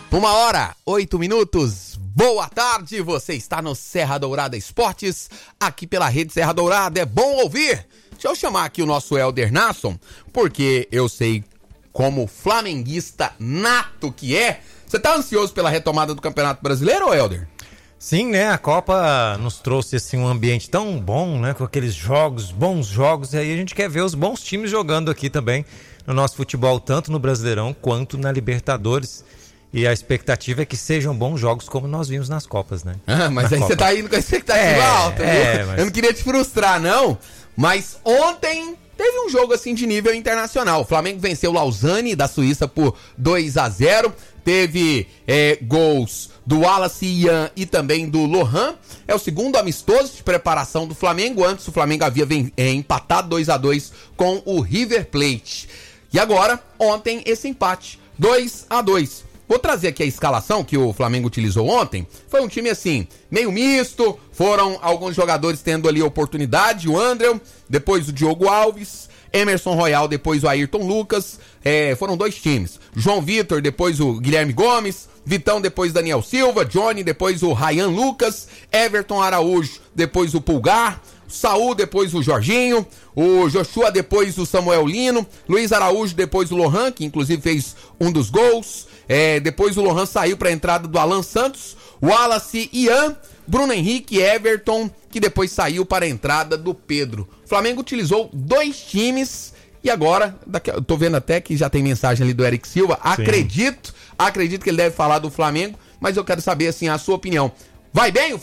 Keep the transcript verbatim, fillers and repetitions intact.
Uma hora, oito minutos. Boa tarde, você está no Serra Dourada Esportes, aqui pela Rede Serra Dourada. É bom ouvir. Deixa eu chamar aqui o nosso Helder Nasson, porque eu sei como flamenguista nato que é. Você tá ansioso pela retomada do Campeonato Brasileiro, Helder? Sim, né? A Copa nos trouxe assim, um ambiente tão bom, né? Com aqueles jogos, bons jogos. E aí a gente quer ver os bons times jogando aqui também no nosso futebol, tanto no Brasileirão quanto na Libertadores. E a expectativa é que sejam bons jogos como nós vimos nas Copas, né? Ah, mas na aí Copa. você tá indo com a expectativa é, alta, viu? É, mas... Eu não queria te frustrar, não. Mas ontem teve um jogo assim de nível internacional. O Flamengo venceu o Lausanne da Suíça por dois a zero. Teve é, gols do Wallace Ian e também do Lohan. É o segundo amistoso de preparação do Flamengo. Antes o Flamengo havia vem, é, empatado dois a dois com o River Plate. E agora, ontem, esse empate, dois a dois. Vou trazer aqui a escalação que o Flamengo utilizou ontem. Foi um time assim, meio misto. Foram alguns jogadores tendo ali oportunidade. O André, depois o Diogo Alves, Emerson Royal, depois o Ayrton Lucas. É, foram dois times. João Vitor, depois o Guilherme Gomes. Vitão, depois Daniel Silva. Johnny, depois o Ryan Lucas. Everton Araújo, depois o Pulgar. Saul, depois o Jorginho. O Joshua, depois o Samuel Lino. Luiz Araújo, depois o Lohan, que inclusive fez um dos gols. É, depois o Lohan saiu para a entrada do Alan Santos, Wallace Ian, Bruno Henrique, Everton, que depois saiu para a entrada do Pedro. O Flamengo utilizou dois times e agora, daqui, eu tô vendo até que já tem mensagem ali do Eric Silva, Sim. acredito, acredito que ele deve falar do Flamengo, mas eu quero saber assim a sua opinião. Vai bem o